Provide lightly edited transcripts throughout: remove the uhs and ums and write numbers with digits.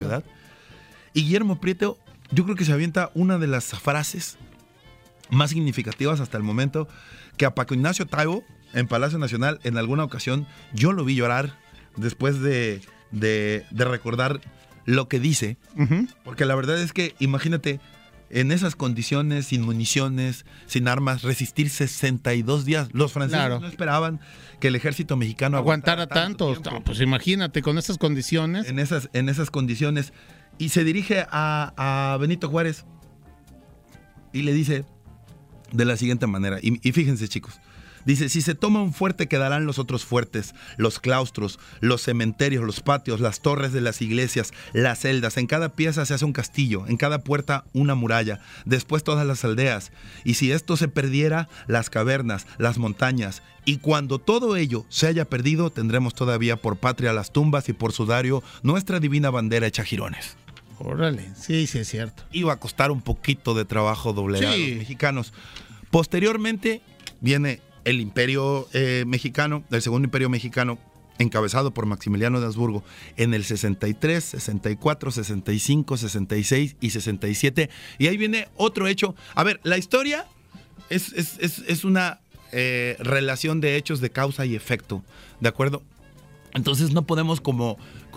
verdad. Y Guillermo Prieto, yo creo que se avienta una de las frases más significativas hasta el momento, que a Paco Ignacio Taibo, en Palacio Nacional, en alguna ocasión, yo lo vi llorar después de recordar lo que dice. Porque la verdad es que, imagínate, en esas condiciones, sin municiones, sin armas, resistir 62 días. Los franceses no esperaban que el ejército mexicano aguantara tanto. No, pues imagínate, con esas condiciones. En esas condiciones. Y se dirige a Benito Juárez y le dice de la siguiente manera, y fíjense, chicos. Dice, si se toma un fuerte, quedarán los otros fuertes, los claustros, los cementerios, los patios, las torres de las iglesias, las celdas. En cada pieza se hace un castillo, en cada puerta una muralla, después todas las aldeas. Y si esto se perdiera, las cavernas, las montañas. Y cuando todo ello se haya perdido, tendremos todavía por patria las tumbas y por sudario nuestra divina bandera hecha jirones. Órale, sí, es cierto. Iba a costar un poquito de trabajo doblegar a los mexicanos. Posteriormente viene el Imperio Mexicano, el Segundo Imperio Mexicano, encabezado por Maximiliano de Habsburgo, en el 63, 64, 65, 66 y 67. Y ahí viene otro hecho. A ver, la historia es una relación de hechos de causa y efecto, ¿de acuerdo? Entonces no podemos como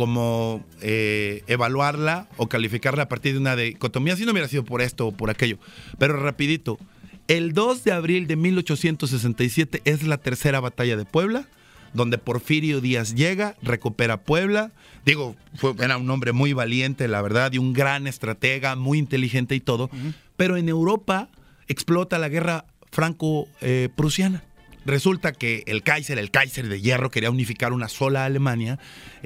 evaluarla o calificarla a partir de una dicotomía, si no hubiera sido por esto o por aquello. Pero rapidito, el 2 de abril de 1867 es la tercera batalla de Puebla, donde Porfirio Díaz llega, recupera Puebla. Digo, era un hombre muy valiente, la verdad, y un gran estratega, muy inteligente y todo. Pero en Europa explota la guerra franco-prusiana. Resulta que el Kaiser de hierro, quería unificar una sola Alemania.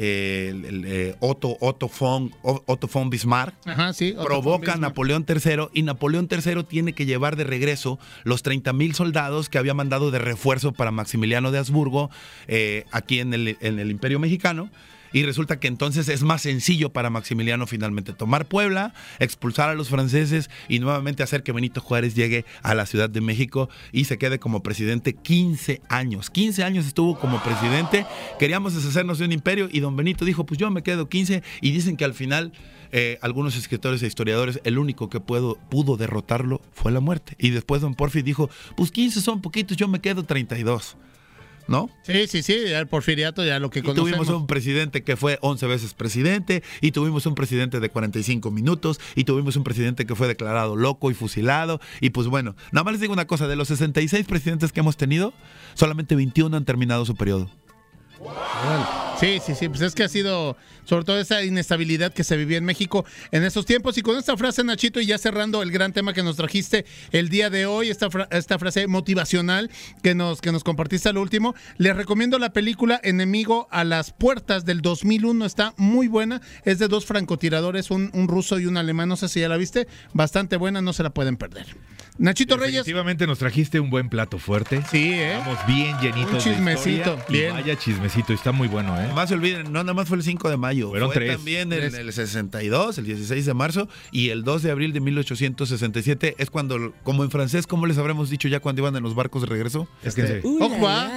Otto von Bismarck provoca a Napoleón III, y Napoleón III tiene que llevar de regreso los 30,000 soldados que había mandado de refuerzo para Maximiliano de Habsburgo aquí en el Imperio Mexicano. Y resulta que entonces es más sencillo para Maximiliano finalmente tomar Puebla, expulsar a los franceses y nuevamente hacer que Benito Juárez llegue a la Ciudad de México y se quede como presidente 15 años. 15 años estuvo como presidente. Queríamos deshacernos de un imperio y don Benito dijo, pues yo me quedo 15. Y dicen que al final algunos escritores e historiadores, el único que pudo derrotarlo fue la muerte. Y después don Porfi dijo, pues 15 son poquitos, yo me quedo 32. ¿No? Sí, ya el porfiriato, ya lo que conocemos. Tuvimos un presidente que fue 11 veces presidente, y tuvimos un presidente de 45 minutos, y tuvimos un presidente que fue declarado loco y fusilado, y pues bueno, nada más les digo una cosa, de los 66 presidentes que hemos tenido, solamente 21 han terminado su periodo. Sí, pues es que ha sido sobre todo esa inestabilidad que se vivía en México en esos tiempos. Y con esta frase, Nachito, y ya cerrando el gran tema que nos trajiste el día de hoy, esta frase motivacional que nos compartiste al último, les recomiendo la película Enemigo a las Puertas del 2001, está muy buena, es de dos francotiradores, un ruso y un alemán, no sé si ya la viste, bastante buena, no se la pueden perder. Nachito Reyes. Definitivamente nos trajiste un buen plato fuerte. Sí, Estamos bien llenitos un chismecito, de historia. Vaya chismecito, está muy bueno, No más se olviden, no nada más fue el 5 de mayo. Fueron fue 3. También en el 62, el 16 de marzo y el 2 de abril de 1867 es cuando, como en francés, ¿cómo les habremos dicho ya cuando iban en los barcos de regreso? Au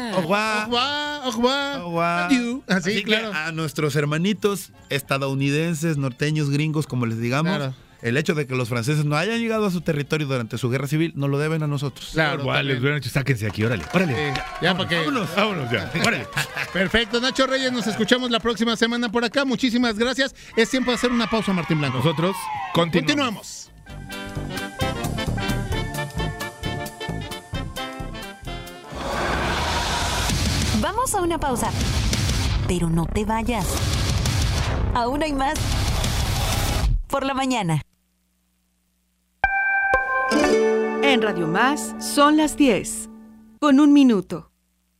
revoir. Adieu. Así, claro. Que a nuestros hermanitos estadounidenses, norteños, gringos, como les digamos, claro, el hecho de que los franceses no hayan llegado a su territorio durante su guerra civil, nos lo deben a nosotros. Claro, igual les hubieran dicho, sáquense aquí, órale. Ya para que... Vámonos ya, órale. Perfecto, Nacho Reyes, nos escuchamos la próxima semana por acá. Muchísimas gracias. Es tiempo de hacer una pausa, Martín Blanco. Nosotros continuamos. Vamos a una pausa, pero no te vayas. Aún hay más. Por la mañana. En Radio Más son las 10, con 1 minuto.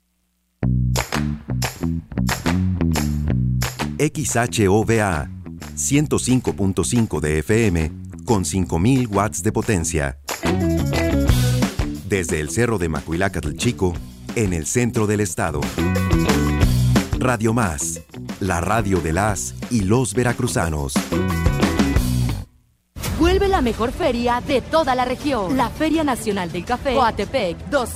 XHOVA 105.5 de FM con 5,000 watts de potencia. Desde el Cerro de Macuilácatl Chico, en el centro del estado. Radio Más, la radio de las y los veracruzanos. vuelve la mejor feria de toda la región. La Feria Nacional del Café Coatepec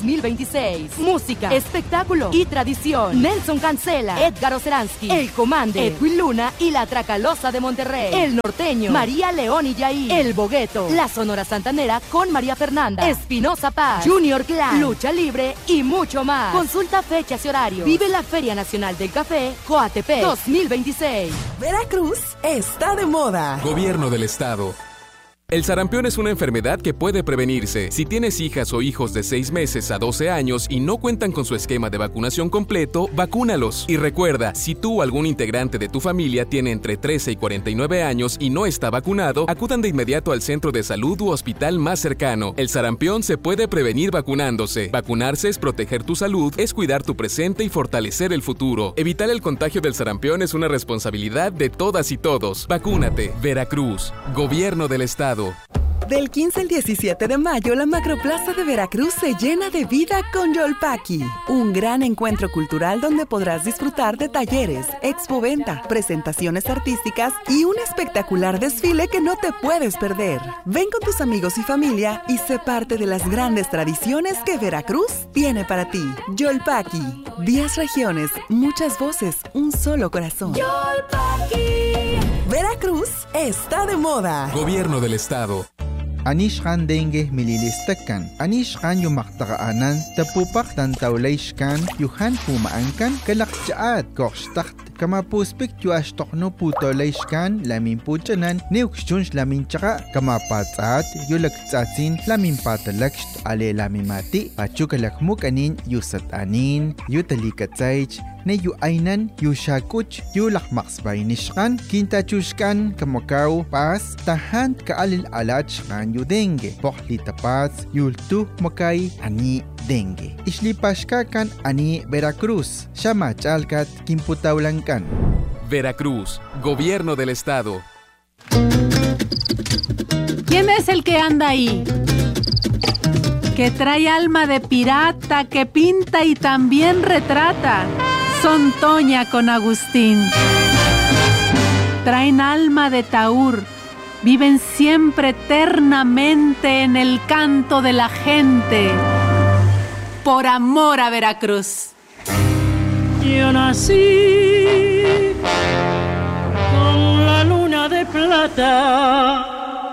2026. Música, espectáculo y tradición. Nelson Cancela, Edgar Oceransky, El Comande, Edwin Luna y la Tracalosa de Monterrey. El Norteño, María León y Yair. El Bogueto, la Sonora Santanera con María Fernanda, Espinosa Paz, Junior Clan, Lucha Libre y mucho más. Consulta fechas y horarios. Vive la Feria Nacional del Café Coatepec 2026. Veracruz está de moda. Gobierno del Estado. El sarampión es una enfermedad que puede prevenirse. Si tienes hijas o hijos de 6 meses a 12 años y no cuentan con su esquema de vacunación completo, vacúnalos. Y recuerda, si tú o algún integrante de tu familia tiene entre 13 y 49 años y no está vacunado, acudan de inmediato al centro de salud u hospital más cercano. El sarampión se puede prevenir vacunándose. Vacunarse es proteger tu salud, es cuidar tu presente y fortalecer el futuro. Evitar el contagio del sarampión es una responsabilidad de todas y todos. Vacúnate. Veracruz. Gobierno del Estado. Del 15 al 17 de mayo, la Macroplaza de Veracruz se llena de vida con Yolpaki, un gran encuentro cultural donde podrás disfrutar de talleres, expoventa, presentaciones artísticas y un espectacular desfile que no te puedes perder. Ven con tus amigos y familia y sé parte de las grandes tradiciones que Veracruz tiene para ti. Yolpaki, 10 regiones, muchas voces, un solo corazón. Yolpaki. Veracruz está de moda. Gobierno del Estado. Anishkan dengue mililistakan. Anishkan yumaktaanan tapupak tantawlayshkan yuhan pumaankan kalakjaat kokshtakt kamapuspik yuashtokno putolayshkan lamin puchanan neukshunsh lamin chaka kamapatsat yulaktsatsin lamin patalakst ale lamin mati pachukalakmuk anin yusatanin yutalikatsaych ne yu ainan yu shakuch yu lakmaksbay nishkan kintachushkan kamakaw pas tahan kaalil alachkan yu dengue pohli tapats yultu makay ani dengue islipashkakan ani Veracruz shamachalkat kimputawlankan. Veracruz, Gobierno del Estado. ¿Quién es el que anda ahí? Que trae alma de pirata, que pinta y también retrata. Son Toña con Agustín. Traen alma de taur, viven siempre eternamente en el canto de la gente. Por amor a Veracruz. Yo nací con la luna de plata.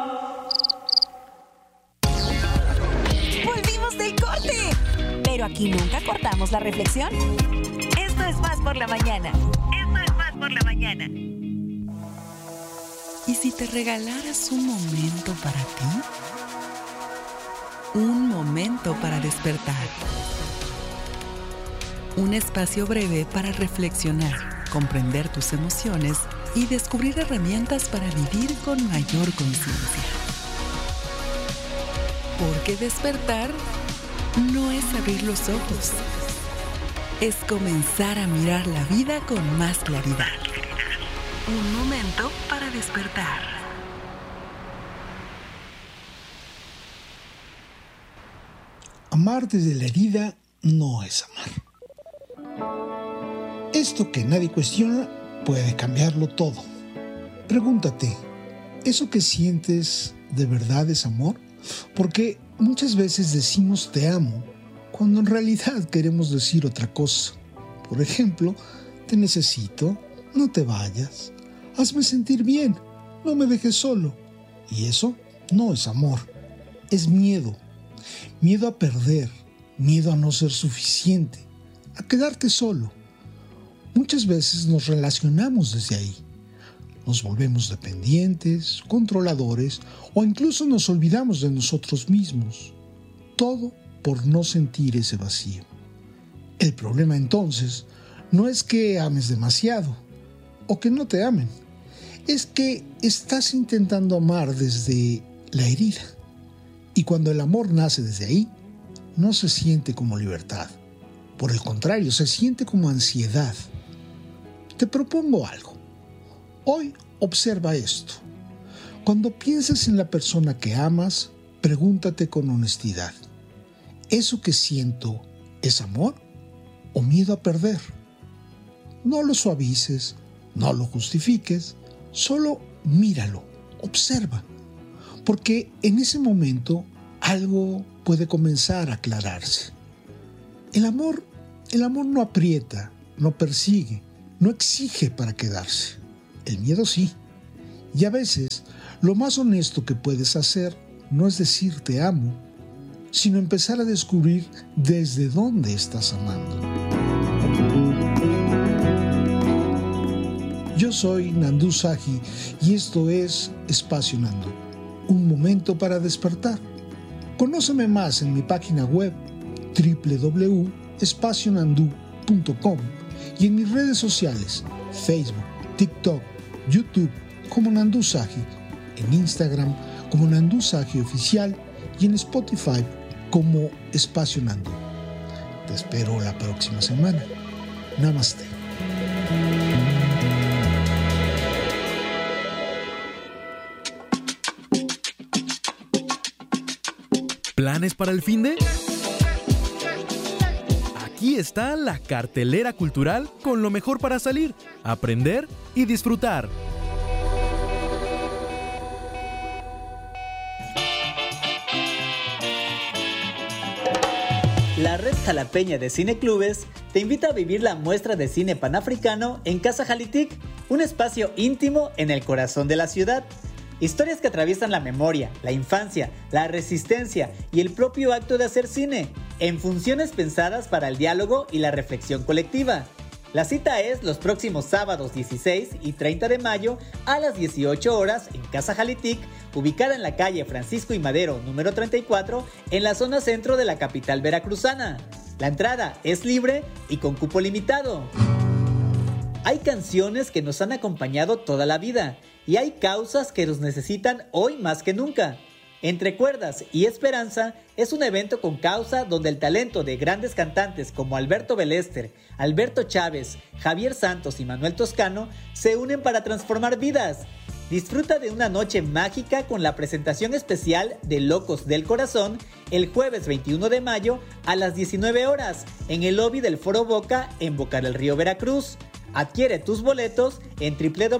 Volvimos del corte. Pero aquí nunca cortamos la reflexión. Esto es Más por la Mañana. Esto es Más por la Mañana. ¿Y si te regalaras un momento para ti? Un momento para despertar. Un espacio breve para reflexionar, comprender tus emociones y descubrir herramientas para vivir con mayor conciencia. Porque despertar no es abrir los ojos, es comenzar a mirar la vida con más claridad. Un momento para despertar. Amar desde la herida no es amar. Esto que nadie cuestiona puede cambiarlo todo. Pregúntate, ¿eso que sientes de verdad es amor? Porque muchas veces decimos te amo cuando en realidad queremos decir otra cosa. Por ejemplo, te necesito, no te vayas, hazme sentir bien, no me dejes solo. Y eso no es amor, es miedo. Miedo a perder, miedo a no ser suficiente, a quedarte solo. Muchas veces nos relacionamos desde ahí. Nos volvemos dependientes, controladores o incluso nos olvidamos de nosotros mismos. Todo por no sentir ese vacío. El problema entonces no es que ames demasiado o que no te amen. Es que estás intentando amar desde la herida. Y cuando el amor nace desde ahí, no se siente como libertad. Por el contrario, se siente como ansiedad. Te propongo algo. Hoy observa esto. Cuando pienses en la persona que amas, pregúntate con honestidad. ¿Eso que siento es amor o miedo a perder? No lo suavices, no lo justifiques, solo míralo, observa. porque en ese momento algo puede comenzar a aclararse. El amor no aprieta, no persigue, no exige para quedarse. El miedo sí. Y a veces lo más honesto que puedes hacer no es decir te amo, sino empezar a descubrir desde dónde estás amando. Yo soy Nandú Saji y esto es Espacio Nandú, un momento para despertar. Conóceme más en mi página web www.espacionandú.com y en mis redes sociales, Facebook, TikTok, YouTube como Nandú Saji, en Instagram como Nandú Saji Oficial y en Spotify como Espacio Nandú. Te espero la próxima semana. Namaste. ¿Planes para el finde? Aquí está la cartelera cultural con lo mejor para salir, aprender y disfrutar. La Red Jalapeña de Cineclubes te invita a vivir la muestra de cine panafricano en Casa Jalitic, un espacio íntimo en el corazón de la ciudad. Historias que atraviesan la memoria, la infancia, la resistencia y el propio acto de hacer cine, en funciones pensadas para el diálogo y la reflexión colectiva. La cita es los próximos sábados 16 y 30 de mayo a las 18 horas en Casa Jalitic, ubicada en la calle Francisco y Madero, número 34, en la zona centro de la capital veracruzana. La entrada es libre y con cupo limitado. Hay canciones que nos han acompañado toda la vida y hay causas que nos necesitan hoy más que nunca. Entre Cuerdas y Esperanza es un evento con causa donde el talento de grandes cantantes como Alberto Belester, Alberto Chávez, Javier Santos y Manuel Toscano se unen para transformar vidas. Disfruta de una noche mágica con la presentación especial de Locos del Corazón el jueves 21 de mayo a las 19 horas en el lobby del Foro Boca en Boca del Río, Veracruz. Adquiere tus boletos en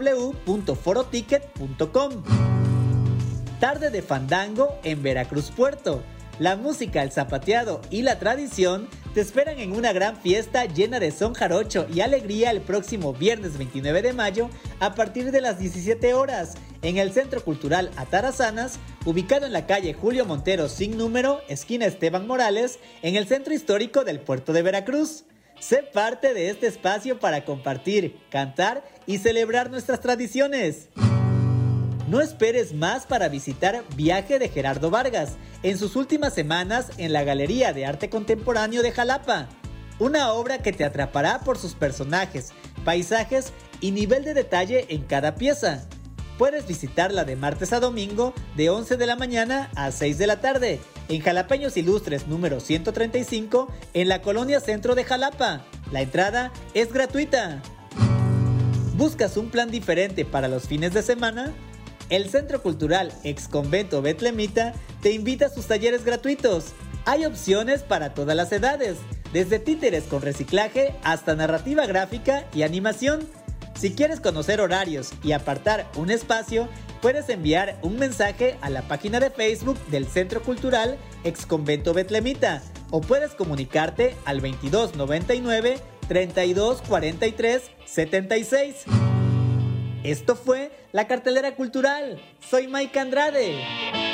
www.foroticket.com. Tarde de fandango en Veracruz Puerto. La música, el zapateado y la tradición te esperan en una gran fiesta llena de son jarocho y alegría el próximo viernes 29 de mayo a partir de las 17 horas en el Centro Cultural Atarazanas, ubicado en la calle Julio Montero sin número, esquina Esteban Morales, en el centro histórico del puerto de Veracruz. Sé parte de este espacio para compartir, cantar y celebrar nuestras tradiciones. No esperes más para visitar Viaje de Gerardo Vargas en sus últimas semanas en la Galería de Arte Contemporáneo de Jalapa. Una obra que te atrapará por sus personajes, paisajes y nivel de detalle en cada pieza. Puedes visitarla de martes a domingo de 11 de la mañana a 6 de la tarde en Jalapeños Ilustres número 135 en la Colonia Centro de Jalapa. La entrada es gratuita. ¿Buscas un plan diferente para los fines de semana? El Centro Cultural Ex Convento Betlemita te invita a sus talleres gratuitos. Hay opciones para todas las edades, desde títeres con reciclaje hasta narrativa gráfica y animación. Si quieres conocer horarios y apartar un espacio, puedes enviar un mensaje a la página de Facebook del Centro Cultural Ex Convento Betlemita o puedes comunicarte al 2299 3243 76. Esto fue la cartelera cultural. Soy Mike Andrade.